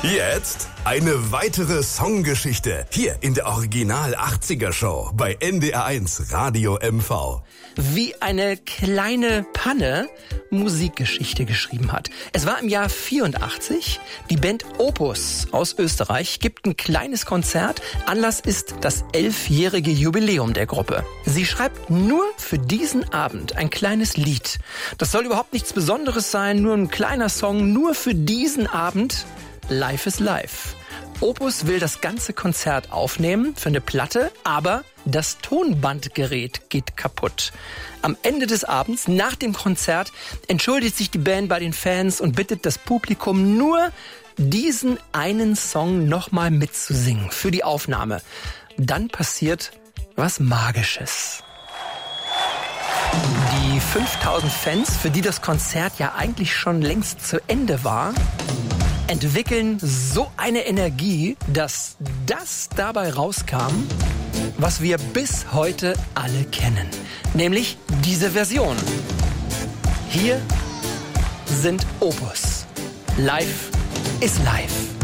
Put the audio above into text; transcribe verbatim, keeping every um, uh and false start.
Jetzt eine weitere Songgeschichte hier in der Original achtziger Show bei N D R eins Radio M V. Wie eine kleine Panne Musikgeschichte geschrieben hat. Es war im Jahr vierundachtzig. Die Band Opus aus Österreich gibt ein kleines Konzert. Anlass ist das elfjährige Jubiläum der Gruppe. Sie schreibt nur für diesen Abend ein kleines Lied. Das soll überhaupt nichts Besonderes sein, nur ein kleiner Song, nur für diesen Abend. Life is Life. Opus will das ganze Konzert aufnehmen für eine Platte, aber das Tonbandgerät geht kaputt. Am Ende des Abends, nach dem Konzert, entschuldigt sich die Band bei den Fans und bittet das Publikum nur, diesen einen Song nochmal mitzusingen für die Aufnahme. Dann passiert was Magisches. Die fünftausend Fans, für die das Konzert ja eigentlich schon längst zu Ende war, entwickeln so eine Energie, dass das dabei rauskam, was wir bis heute alle kennen. Nämlich diese Version. Hier sind Opus. Life is Life.